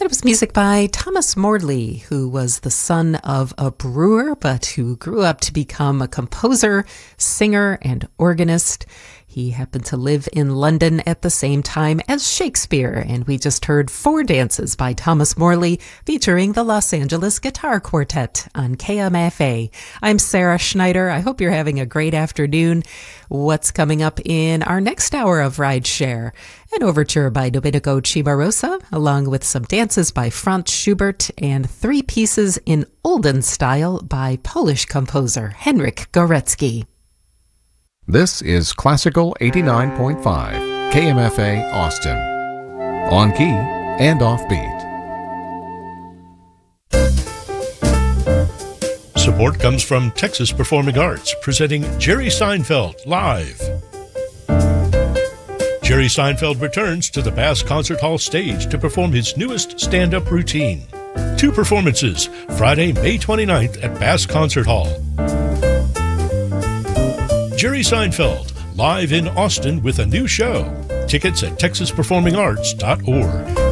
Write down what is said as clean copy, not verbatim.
That was music by Thomas Morley, who was the son of a brewer, but who grew up to become a composer, singer, and organist. He happened to live in London at the same time as Shakespeare, and we just heard Four Dances by Thomas Morley featuring the Los Angeles Guitar Quartet on KMFA. I'm Sarah Schneider. I hope you're having a great afternoon. What's coming up in our next hour of Rideshare? An overture by Domenico Cimarosa, along with some dances by Franz Schubert and three pieces in olden style by Polish composer Henryk Górecki. This is Classical 89.5, KMFA Austin. On key and offbeat. Support comes from Texas Performing Arts, presenting Jerry Seinfeld Live. Jerry Seinfeld returns to the Bass Concert Hall stage to perform his newest stand-up routine. 2 performances, Friday, May 29th at Bass Concert Hall. Jerry Seinfeld, live in Austin with a new show. Tickets at texasperformingarts.org.